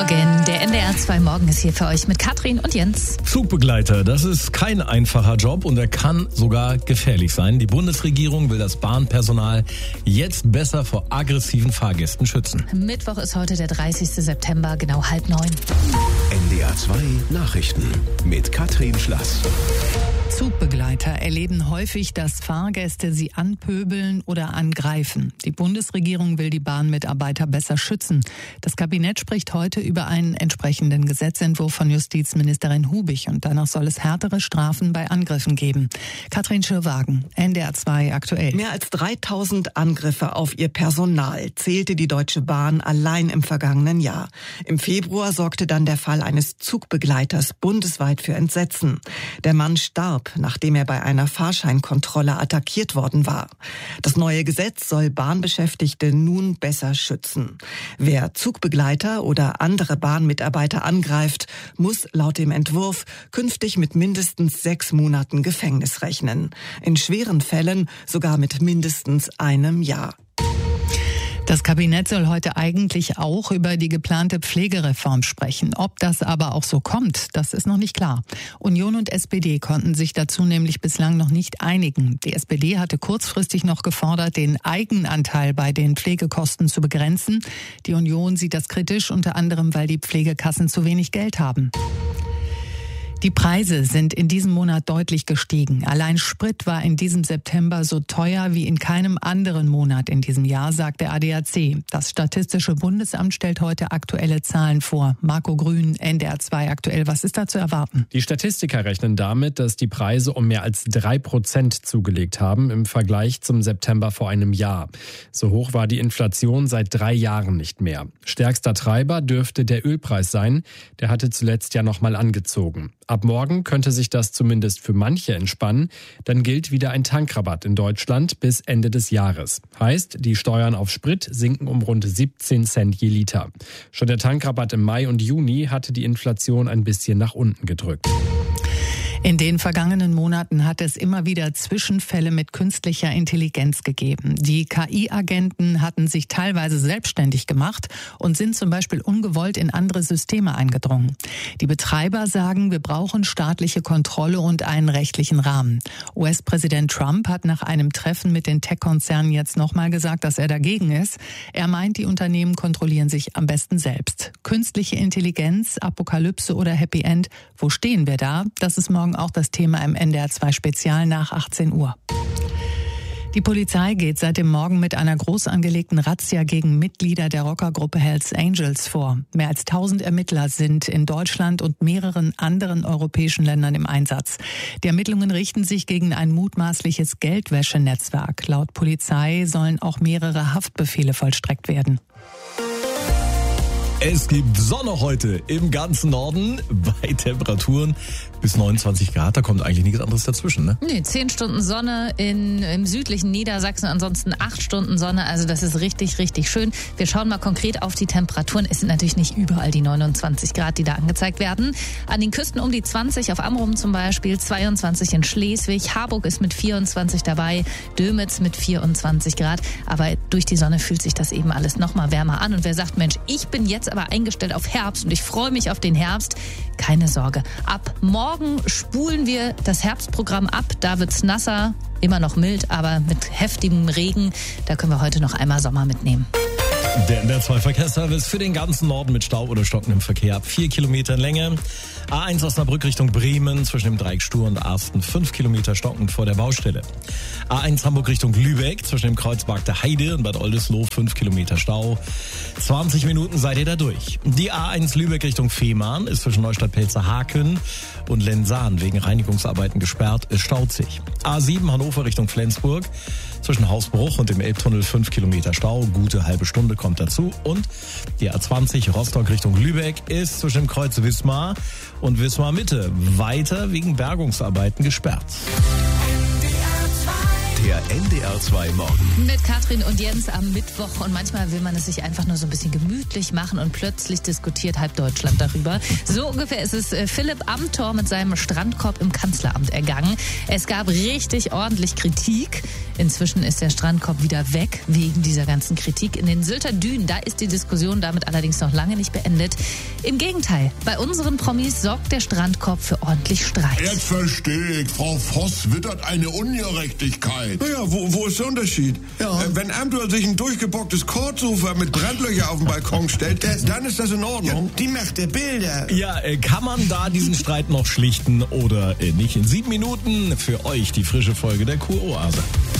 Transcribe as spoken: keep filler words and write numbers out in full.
Morgen, der N D R zwei Morgen ist hier für euch mit Katrin und Jens. Zugbegleiter, das ist kein einfacher Job und er kann sogar gefährlich sein. Die Bundesregierung will das Bahnpersonal jetzt besser vor aggressiven Fahrgästen schützen. Mittwoch ist heute der dreißigste September, genau halb neun. N D R zwei Nachrichten mit Katrin Schlass. Zugbegleiter erleben häufig, dass Fahrgäste sie anpöbeln oder angreifen. Die Bundesregierung will die Bahnmitarbeiter besser schützen. Das Kabinett spricht heute über einen entsprechenden Gesetzentwurf von Justizministerin Hubig und danach soll es härtere Strafen bei Angriffen geben. Katrin Schirwagen, N D R zwei aktuell. Mehr als dreitausend Angriffe auf ihr Personal zählte die Deutsche Bahn allein im vergangenen Jahr. Im Februar sorgte dann der Fall eines Zugbegleiters bundesweit für Entsetzen. Der Mann starb, nachdem er bei einer Fahrscheinkontrolle attackiert worden war. Das neue Gesetz soll Bahnbeschäftigte nun besser schützen. Wer Zugbegleiter oder andere Bahnmitarbeiter angreift, muss laut dem Entwurf künftig mit mindestens sechs Monaten Gefängnis rechnen. In schweren Fällen sogar mit mindestens einem Jahr. Das Kabinett soll heute eigentlich auch über die geplante Pflegereform sprechen. Ob das aber auch so kommt, das ist noch nicht klar. Union und S P D konnten sich dazu nämlich bislang noch nicht einigen. Die S P D hatte kurzfristig noch gefordert, den Eigenanteil bei den Pflegekosten zu begrenzen. Die Union sieht das kritisch, unter anderem, weil die Pflegekassen zu wenig Geld haben. Die Preise sind in diesem Monat deutlich gestiegen. Allein Sprit war in diesem September so teuer wie in keinem anderen Monat in diesem Jahr, sagt der A D A C. Das Statistische Bundesamt stellt heute aktuelle Zahlen vor. Marco Grün, N D R zwei aktuell. Was ist da zu erwarten? Die Statistiker rechnen damit, dass die Preise um mehr als drei Prozent zugelegt haben im Vergleich zum September vor einem Jahr. So hoch war die Inflation seit drei Jahren nicht mehr. Stärkster Treiber dürfte der Ölpreis sein. Der hatte zuletzt ja noch mal angezogen. Ab morgen könnte sich das zumindest für manche entspannen. Dann gilt wieder ein Tankrabatt in Deutschland bis Ende des Jahres. Heißt, die Steuern auf Sprit sinken um rund siebzehn Cent je Liter. Schon der Tankrabatt im Mai und Juni hatte die Inflation ein bisschen nach unten gedrückt. In den vergangenen Monaten hat es immer wieder Zwischenfälle mit künstlicher Intelligenz gegeben. Die K I-Agenten hatten sich teilweise selbstständig gemacht und sind zum Beispiel ungewollt in andere Systeme eingedrungen. Die Betreiber sagen, wir brauchen staatliche Kontrolle und einen rechtlichen Rahmen. U S-Präsident Trump hat nach einem Treffen mit den Tech-Konzernen jetzt nochmal gesagt, dass er dagegen ist. Er meint, die Unternehmen kontrollieren sich am besten selbst. Künstliche Intelligenz, Apokalypse oder Happy End, wo stehen wir da? Das ist morgen auch das Thema im N D R zwei Spezial nach achtzehn Uhr. Die Polizei geht seit dem Morgen mit einer groß angelegten Razzia gegen Mitglieder der Rockergruppe Hells Angels vor. Mehr als tausend Ermittler sind in Deutschland und mehreren anderen europäischen Ländern im Einsatz. Die Ermittlungen richten sich gegen ein mutmaßliches Geldwäschenetzwerk. Laut Polizei sollen auch mehrere Haftbefehle vollstreckt werden. Es gibt Sonne heute im ganzen Norden bei Temperaturen bis neunundzwanzig Grad. Da kommt eigentlich nichts anderes dazwischen, ne? Nee, zehn Stunden Sonne in, im südlichen Niedersachsen, ansonsten acht Stunden Sonne. Also das ist richtig, richtig schön. Wir schauen mal konkret auf die Temperaturen. Es sind natürlich nicht überall die neunundzwanzig Grad, die da angezeigt werden. An den Küsten um die zwanzig, auf Amrum zum Beispiel, zweiundzwanzig in Schleswig. Harburg ist mit vierundzwanzig dabei, Dömitz mit vierundzwanzig Grad. Aber durch die Sonne fühlt sich das eben alles noch mal wärmer an. Und wer sagt, Mensch, ich bin jetzt aber eingestellt auf Herbst und ich freue mich auf den Herbst. Keine Sorge. Ab morgen spulen wir das Herbstprogramm ab. Da wird's nasser, immer noch mild, aber mit heftigem Regen. Da können wir heute noch einmal Sommer mitnehmen. Der N D R zwei Verkehrsservice für den ganzen Norden mit Stau oder stockendem Verkehr ab vier Kilometer Länge. A eins Osnabrück Richtung Bremen zwischen dem Dreieck Stur und Arsten fünf Kilometer stockend vor der Baustelle. A eins Hamburg Richtung Lübeck zwischen dem Kreuzberg der Heide und Bad Oldesloe fünf Kilometer Stau. zwanzig Minuten seid ihr da durch. Die A eins Lübeck Richtung Fehmarn ist zwischen Neustadt-Pelzer-Haken und Lensahn wegen Reinigungsarbeiten gesperrt. Es staut sich. A sieben Hannover Richtung Flensburg zwischen Hausbruch und dem Elbtunnel fünf Kilometer Stau. Gute halbe Stunde kommt dazu. Und die A zwanzig Rostock Richtung Lübeck ist zwischen dem Kreuz Wismar und Wismar Mitte weiter wegen Bergungsarbeiten gesperrt. Der N D R zwei Morgen. Mit Katrin und Jens am Mittwoch. Und manchmal will man es sich einfach nur so ein bisschen gemütlich machen und plötzlich diskutiert halb Deutschland darüber. So ungefähr ist es Philipp Amthor mit seinem Strandkorb im Kanzleramt ergangen. Es gab richtig ordentlich Kritik. Inzwischen ist der Strandkorb wieder weg wegen dieser ganzen Kritik. In den Sylter Dünen, da ist die Diskussion damit allerdings noch lange nicht beendet. Im Gegenteil, bei unseren Promis sorgt der Strandkorb für ordentlich Streit. Jetzt verstehe ich, Frau Voss wittert eine Ungerechtigkeit. Naja, wo, wo ist der Unterschied? Ja. Äh, wenn Amthor sich ein durchgebocktes Kordsofa mit Brandlöcher auf den Balkon stellt, das, dann ist das in Ordnung. Ja, die macht der Bilder. Ja, äh, kann man da diesen Streit noch schlichten oder äh, nicht? In sieben Minuten für euch die frische Folge der Kuroase.